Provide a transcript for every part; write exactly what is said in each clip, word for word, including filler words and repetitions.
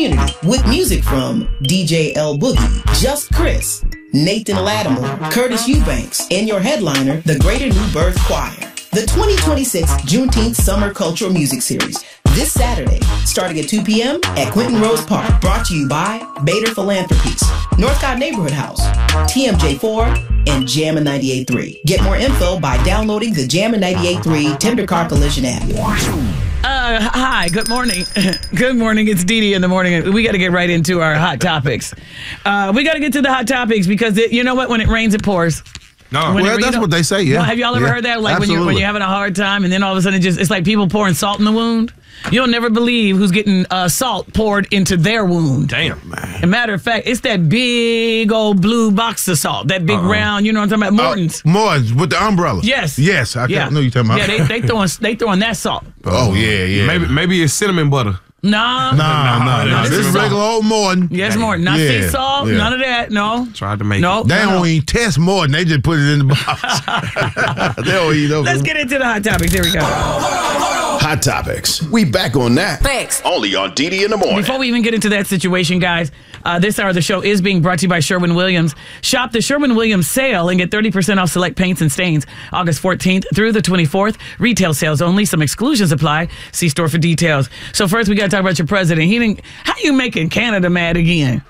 community with music from D J L Boogie, Just Chris, Nathan Latimer, Curtis Eubanks, and your headliner, the Greater New Birth Choir. The twenty twenty-six Juneteenth Summer Cultural Music Series, this Saturday, starting at two p.m. at Quentin Rose Park. Brought to you by Bader Philanthropies, Northcott Neighborhood House, T M J four, and Jammin' ninety-eight point three. Get more info by downloading the Jammin' ninety-eight point three Tender Car Collision app. Uh, hi, good morning. Good morning. It's Dee Dee in the morning. We got to get right into our hot topics. Uh, we got to get to the hot topics because it, you know what? When it rains, it pours. No, when well, it, that's know, what they say, yeah. Well, have y'all ever yeah. heard that? Like when you're, when you're having a hard time and then all of a sudden it just, it's like people pouring salt in the wound. You'll never believe who's getting uh, salt poured into their wound. Damn, man. As a matter of fact, it's that big old blue box of salt. That big uh-uh. round, you know what I'm talking about? Morton's. Uh, Morton's with the umbrella. Yes. Yes, I yeah. know you're talking about. Yeah, they, they, throwing, they throwing that salt. Oh, yeah, yeah. Maybe maybe it's cinnamon butter. No. No, no, no. This is regular old Morton. Yes, Morton. Not sea salt, yeah. none of that, no. Tried to make no, it. They no, don't no. even test Morton. They just put it in the box. They don't eat over. Let's get into the hot topics. Here we go. Hot topics. We back on that. Thanks. Only on Dee Dee in the morning. Before we even get into that situation, guys, uh, this hour of the show is being brought to you by Sherwin-Williams. Shop the Sherwin-Williams sale and get thirty percent off select paints and stains August fourteenth through the twenty-fourth. Retail sales only. Some exclusions apply. See store for details. So first, we got to talk about your president. He didn't. How you making Canada mad again?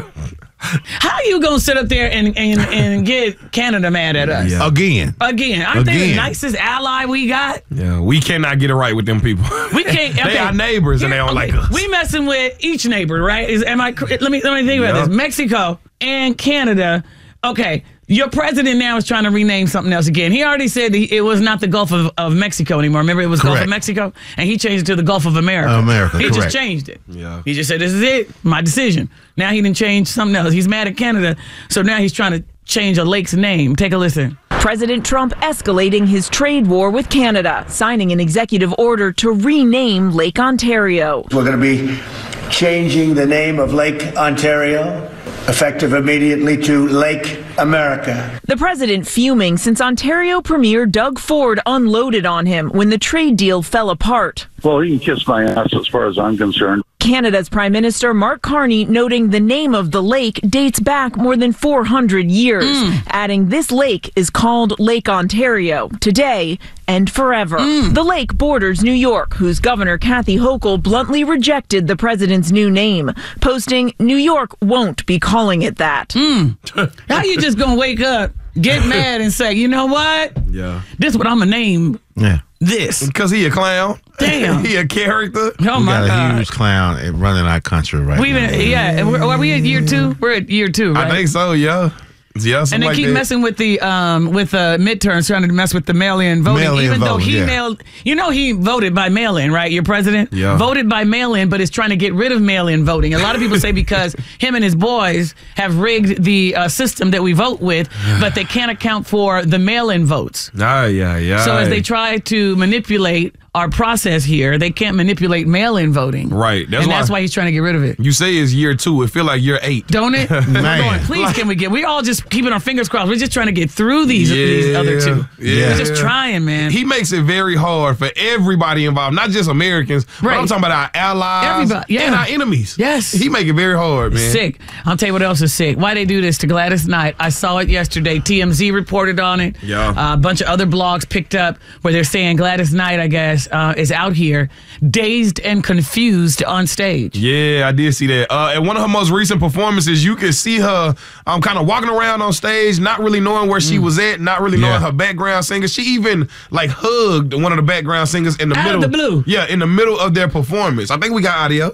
How you gonna sit up there and, and, and get Canada mad at us? Yeah. Again. Again. Aren't Again. they the nicest ally we got? Yeah, we cannot get it right with them people. We can't. They okay. are neighbors and they don't okay. like us. We messing with each neighbor, right? Is am I? Let me let me think about Yeah. this. Mexico and Canada. Okay, your president now is trying to rename something else again. He already said that it was not the Gulf of, of Mexico anymore. Remember, it was Correct. Gulf of Mexico, and he changed it to the Gulf of America. America, He correct. just changed it. Yeah. He just said, "This is it, my decision." Now he didn't change something else. He's mad at Canada, so now he's trying to change a lake's name. Take a listen. President Trump escalating his trade war with Canada, signing an executive order to rename Lake Ontario. We're going to be changing the name of Lake Ontario, effective immediately, to Lake America. The president fuming since Ontario Premier Doug Ford unloaded on him when the trade deal fell apart. Well, he can kiss my ass as far as I'm concerned. Canada's Prime Minister Mark Carney noting the name of the lake dates back more than four hundred years, mm. adding this lake is called Lake Ontario today and forever. Mm. The lake borders New York, whose Governor Kathy Hochul bluntly rejected the president's new name, posting, "New York won't be calling it that." Mm. How you just gonna wake up, get mad, and say, "You know what? Yeah, this is what I'm gonna name." Yeah. This. Because he a clown. Damn. He a character. Oh, we my got God. a huge clown running our country right we now. Been, yeah. We're, are we at year two? We're at year two, right? I think so, yeah. Yeah, and they like keep that. messing with the um with uh, midterms, trying to mess with the mail-in voting. Mail-in even though voting, he yeah. mailed, you know, he voted by mail-in, right? Your president yeah. voted by mail-in, but is trying to get rid of mail-in voting. A lot of people say because him and his boys have rigged the uh, system that we vote with, but they can't account for the mail-in votes. Ah, yeah, yeah. So as they try to manipulate our process here, they can't manipulate mail-in voting. Right. That's and why, that's why he's trying to get rid of it. You say it's year two. It feel like year eight. Don't it? Man. Lord, please, Like, can we get... We're all just keeping our fingers crossed. We're just trying to get through these, yeah, these other two. Yeah. We're just trying, man. He makes it very hard for everybody involved, not just Americans, Right. but I'm talking about our allies Everybody, yeah. and our enemies. Yes. He make it very hard, man. Sick. I'll tell you what else is sick. Why they do this to Gladys Knight? I saw it yesterday. T M Z reported on it. Yeah. Uh, a bunch of other blogs picked up where they're saying Gladys Knight, I guess, uh, is out here dazed and confused on stage. Yeah, I did see that. Uh, at one of her most recent performances, you could see her um, kind of walking around on stage, not really knowing where she was at, not really knowing Yeah. her background singer. She even like hugged one of the background singers in the Out middle. of the blue. Yeah, in the middle of their performance. I think we got audio.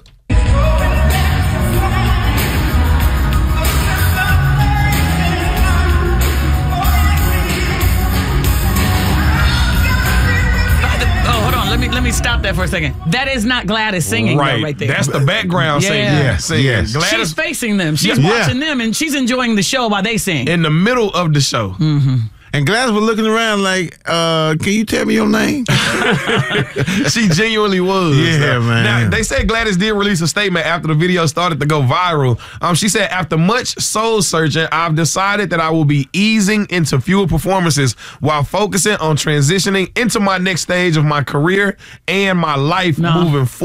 Oh, hold on. Let me let me stop that for a second. That is not Gladys singing right. though, right there. That's the background Yeah. singer. Yes, singing. yes. She's Gladys facing them. She's Yeah. watching them, and she's enjoying the show while they sing. in the middle of the show. Mm-hmm. And Gladys was looking around like, uh, can you tell me your name? She genuinely was. Yeah, man. Now, they said Gladys did release a statement after the video started to go viral. Um, she said, after much soul searching, I've decided that I will be easing into fewer performances while focusing on transitioning into my next stage of my career and my life No. moving forward.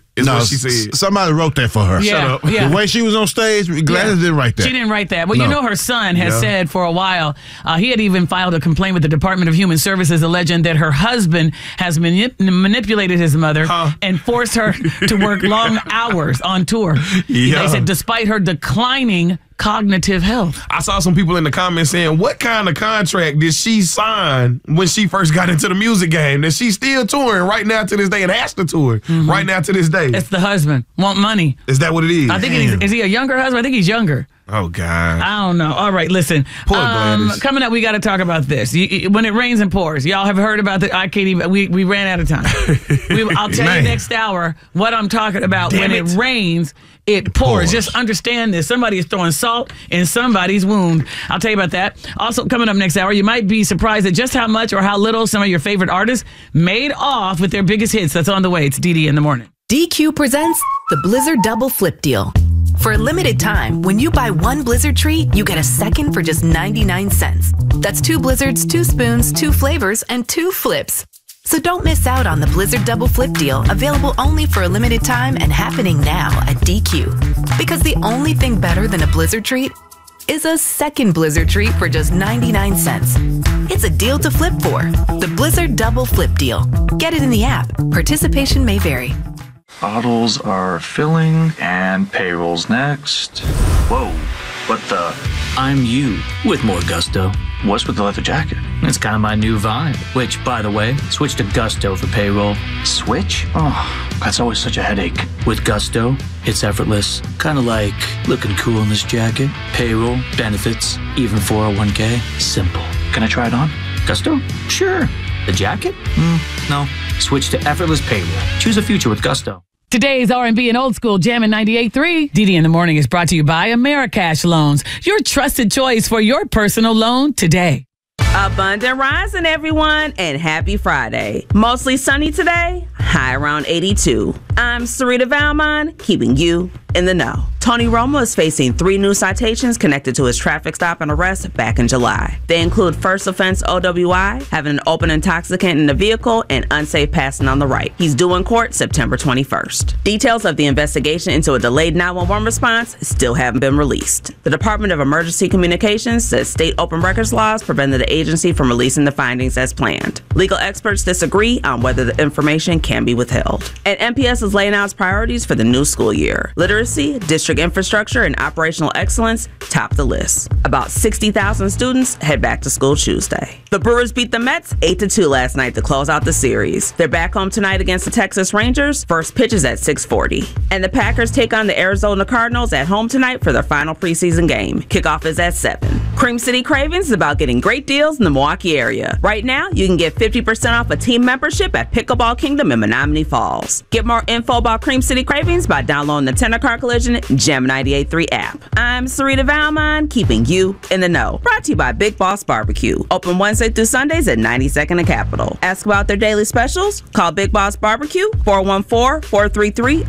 is no, what she said. s- somebody wrote that for her. Yeah, Shut up. yeah. The way she was on stage, Gladys Yeah. didn't write that. She didn't write that. Well, you No. know, her son has Yeah. said for a while, uh, he had even filed a complaint with the Department of Human Services alleging that her husband has manip- manipulated his mother Huh. and forced her to work long hours on tour. Yeah. They said despite her declining cognitive health. I saw some people in the comments saying, what kind of contract did she sign when she first got into the music game that she's still touring right now to this day and has to tour right now to this day? It's the husband. Want money. Is that what it is? I think he's, is he a younger husband? I think he's younger. Oh, God. I don't know. All right, listen. Poor Um, Gladys. coming up, we got to talk about this. You, you- when it rains and pours, y'all have heard about the. I can't even. We, we ran out of time. we, I'll tell you Man. next hour what I'm talking about. Damn when it. it. rains, it pours. Pours. Just understand this. Somebody is throwing salt in somebody's wound. I'll tell you about that. Also, coming up next hour, you might be surprised at just how much or how little some of your favorite artists made off with their biggest hits. That's on the way. It's D D in the morning. D Q presents the Blizzard Double Flip Deal. For a limited time, when you buy one Blizzard treat, you get a second for just ninety-nine cents. That's two Blizzards, two spoons, two flavors, and two flips. So don't miss out on the Blizzard Double Flip Deal, available only for a limited time and happening now at D Q. Because the only thing better than a Blizzard treat is a second Blizzard treat for just ninety-nine cents. It's a deal to flip for. The Blizzard Double Flip Deal. Get it in the app. Participation may vary. Bottles are filling and payroll's next. Whoa, what the? I'm you with more gusto. What's with the leather jacket? It's kind of my new vibe. Which, by the way, switch to Gusto for payroll. Switch? Oh, that's always such a headache. With Gusto, it's effortless. Kind of like looking cool in this jacket. Payroll, benefits, even four oh one k. Simple. Can I try it on? Gusto? Sure. The jacket? Mm, no. Switch to effortless payroll. Choose a future with Gusto. Today's R and B and old school Jammin' ninety-eight point three. D D in the morning is brought to you by Americash Loans, your trusted choice for your personal loan today. Abundant rising, everyone, and happy Friday. Mostly sunny today, high around eighty-two. I'm Sarita Valmon, keeping you in the know. Tony Romo is facing three new citations connected to his traffic stop and arrest back in July. They include first offense O W I, having an open intoxicant in the vehicle, and unsafe passing on the right. He's due in court September twenty-first. Details of the investigation into a delayed nine one one response still haven't been released. The Department of Emergency Communications says state open records laws prevented the agency from releasing the findings as planned. Legal experts disagree on whether the information can be withheld. And N P S is laying out its priorities for the new school year. Literacy, district infrastructure, and operational excellence top the list. About sixty thousand students head back to school Tuesday. The Brewers beat the Mets eight to two last night to close out the series. They're back home tonight against the Texas Rangers. First pitch is at six forty. And the Packers take on the Arizona Cardinals at home tonight for their final preseason game. Kickoff is at seven. Cream City Cravings is about getting great deals in the Milwaukee area. Right now, you can get fifty percent off a team membership at Pickleball Kingdom in Menominee Falls. Get more info about Cream City Cravings by downloading the Tender Car Collision Gem ninety-eight point three app. I'm Sarita Valmon, keeping you in the know. Brought to you by Big Boss Barbecue. Open Wednesday through Sundays at ninety-second and Capitol. Ask about their daily specials. Call Big Boss Barbecue, four one four, four three three,